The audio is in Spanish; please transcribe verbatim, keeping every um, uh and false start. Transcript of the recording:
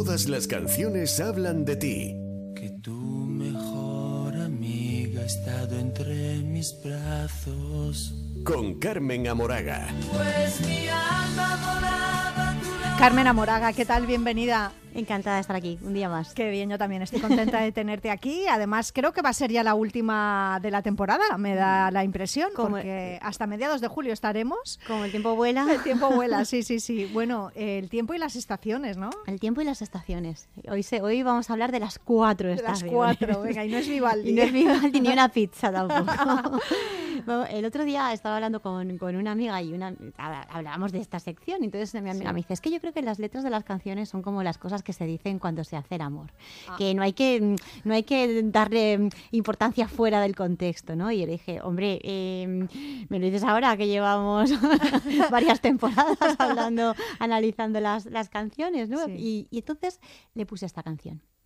Todas las canciones hablan de ti. Que tu mejor amiga ha estado entre mis brazos. Con Carmen Amoraga. Pues mi alma volaba a tu lado. Carmen Amoraga, ¿qué tal? Bienvenida. Encantada de estar aquí, un día más. Qué bien, yo también estoy contenta de tenerte aquí. Además, creo que va a ser ya la última de la temporada, me da la impresión, Como- porque hasta mediados de julio estaremos. Como el tiempo vuela. El tiempo vuela, sí, sí, sí. Bueno, el tiempo y las estaciones, ¿no? El tiempo y las estaciones. Hoy, se, hoy vamos a hablar de las cuatro De las estaciones. cuatro, venga, y no es Vivaldi. Y no es Vivaldi ni una pizza tampoco. Bueno, el otro día estaba hablando con, con una amiga y una, hablábamos de esta sección. Y entonces mi amiga Sí. me dice, es que yo creo que las letras de las canciones son como las cosas que se dicen cuando se hace el amor. Ah. Que no hay que no hay que darle importancia fuera del contexto, ¿no? Y yo le dije, hombre, eh, me lo dices ahora que llevamos varias temporadas hablando, analizando las, las canciones, ¿no? Sí. Y, y entonces le puse esta canción.